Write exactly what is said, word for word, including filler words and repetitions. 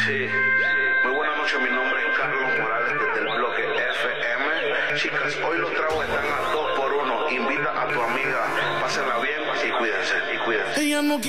Sí, muy buenas noches, mi nombre es Carlos Morales desde el bloque F M. Chicas, hoy los tragos están a dos por uno. Invita a tu amiga, pásenla bien y cuídense, y cuídense. Ella no